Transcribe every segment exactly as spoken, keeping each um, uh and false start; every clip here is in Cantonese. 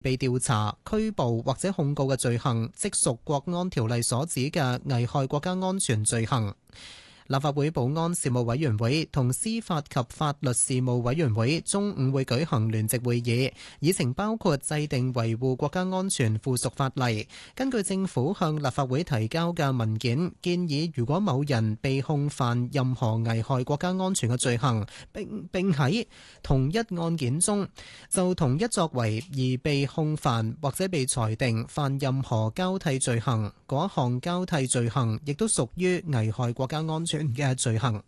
被調查、拘捕或者控告嘅罪行，即屬國安條例所指嘅危害國家安全罪行。立法會保安事務委員會同司法及法律事務委員會中午會舉行聯席會議，議程包括制定維護國家安全附屬法例。根據政府向立法會提交嘅文件，建議如果某人被控犯任何危害國家安全嘅罪行，並並喺同一案件中就同一作為而被控犯或者被裁定犯任何交替罪行，嗰項交替罪行亦都屬於危害國家安全嘅罪行。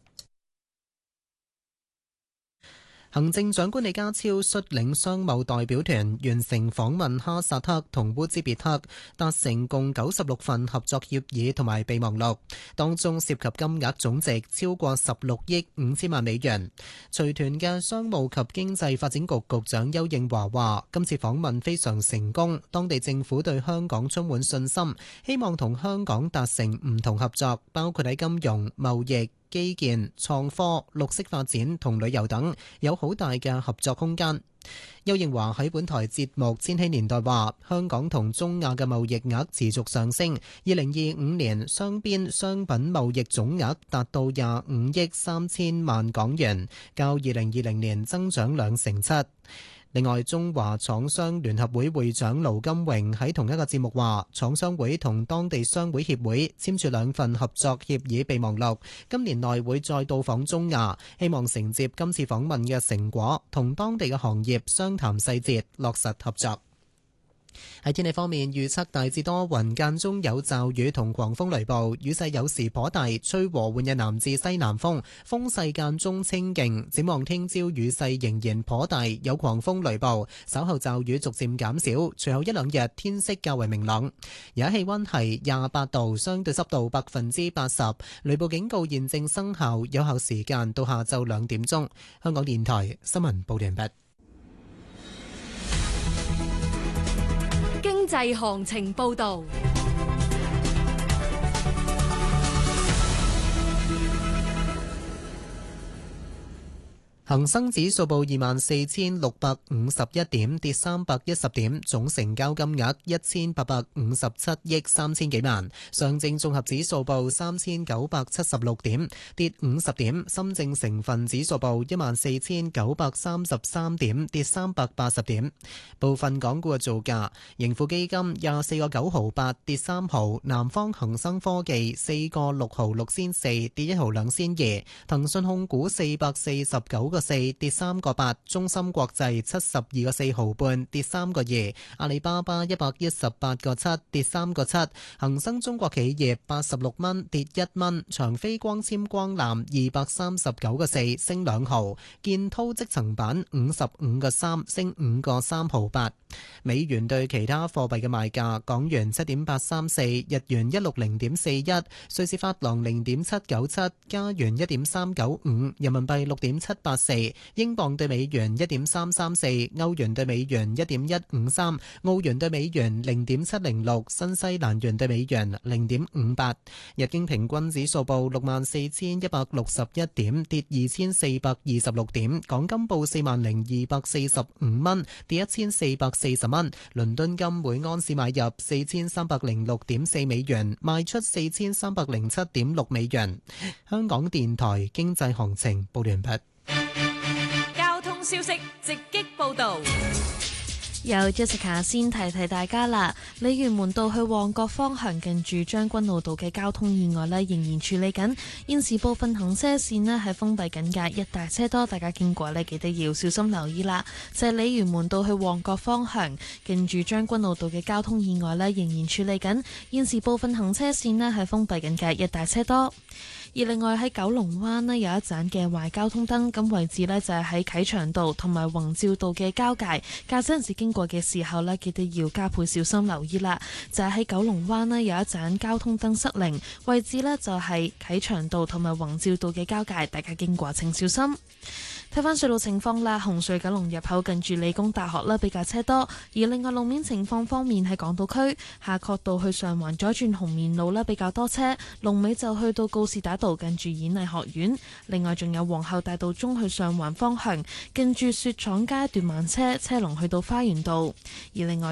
行政長官李家超率領商貿代表團完成訪問哈薩克同烏茲別克，達成共九十六份合作協議同埋備忘錄，當中涉及金額總值超過十六億五千萬美元。隨團嘅商務及經濟發展局局長邱應華話：今次訪問非常成功，當地政府對香港充滿信心，希望同香港達成唔同合作，包括喺金融、貿易、基建、創科、綠色發展同旅遊等，有好大嘅合作空間。邱應華喺本台節目《千禧年代》話：香港同中亞嘅貿易額持續上升，二零二五年雙邊商品貿易總額達到廿五億三千萬港元，較二零二零年增長兩成七。另外，中華廠商聯合會會長盧金榮喺同一個節目話，廠商會同當地商會協會簽署兩份合作協議備忘錄，今年內會再到訪中亞，希望承接今次訪問嘅成果，同當地嘅行業商談細節，落實合作。喺天氣方面，預測大致多雲，間中有驟雨同狂風雷暴，雨勢有時頗大，吹和緩嘅南至西南風，風勢間中清勁。展望聽朝雨勢仍然頗大，有狂風雷暴，稍後驟雨逐漸減少，隨後一兩日天色較為明朗。而家氣溫係廿八度，相對濕度百分之八十，雷暴警告現正生效，有效時間到下晝兩點鐘。香港電台新聞報道完畢。 經濟行情報道。 恒生指數報二萬四千六百五十一點，跌三百一十點，總成交金額一千八百五十七億三千幾萬。上證綜合指數報三千九百七十六點，跌五十點。深證成分指數報一萬四千九百三十三點，跌三百八十點。部分港股嘅造價：盈富基金廿四個九毫八，跌三毫；南方恒生科技四個六毫六仙四，跌一毫兩仙二；騰訊控股四百四十九個四，跌三個八；中芯國際七十二個四毫半，跌三個二；阿里巴巴一百一十八個七，跌三個七；恒生中國企業八十六蚊，跌一蚊；長飛光纖光纜二百三十九個四，升兩毫；建滔積層板五十五個三，升五個三毫八。美元對其他貨幣嘅賣價：港元七點八三四，日元一六零點四一，瑞士法郎零點七九七，加元一點三九五，人民幣六點七八四，英鎊對美元一點三三四，歐元對美元一點一五三，澳元對美元零點七零六，新西蘭元對美元零點五八。日經平均指數報六萬四千一百六十一點，跌二千四百二十六點。港金報四萬零二百四十五蚊，跌一千四百四十蚊。倫敦金每安士買入四千三百零六點四美元，賣出四千三百零七點六美元。香港電台經濟行情報完畢。 交通消息直擊報道。 有 Jessica 先提提大家啦，鯉魚門道去旺角方向近住將軍澳道嘅交通意外呢，仍然處理緊，現時部分行車線呢係封閉緊㗎，一大車多，大家經過呢記得要小心留意啦。就係鯉魚門道去旺角方向近住將軍澳道嘅交通意外呢，仍然處理緊，現時部分行車線呢係封閉緊㗎，一大車多。而另外喺九龍灣呢，有一盞嘅壞交通燈，咁位置呢就係喺啟祥道同埋宏照道嘅交界，駕駛人士經過嘅時候呢，記得要加倍小心留意啦。就係喺九龍灣呢，有一盞交通燈失靈，位置呢就係啟祥道同埋宏照道嘅交界，大家經過請小心。睇翻隧道情況啦，紅隧九龍入口近住理工大學啦，比較車多。而另外路面情況方面，喺港島區夏慤道去上環左轉紅棉路啦，比較多車，龍尾就去到告士打道道近住演藝學院。另外仲有皇后大道中去上環方向近住雪廠街段慢車，車龍去到花園道。而另外